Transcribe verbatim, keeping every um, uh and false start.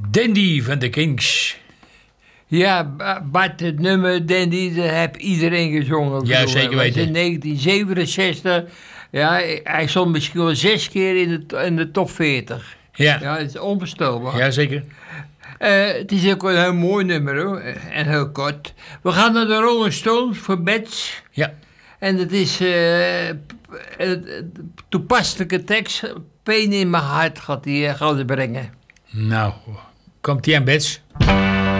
Dandy van de Kings. Ja, Bart, het nummer Dandy, dat heb iedereen gezongen. Ja, zeker weten. In negentien zevenenzestig, ja, hij stond misschien wel zes keer in de, in de top veertig. Ja. Ja, het is onvoorstelbaar. Ja, zeker. Uh, het is ook een heel mooi nummer, hoor. En heel kort. We gaan naar de Rolling Stones voor Bets. Ja. En dat is uh, een toepasselijke tekst. Pain in my heart gaat hij uh, gaan brengen. Nou, komt die aan, Bets?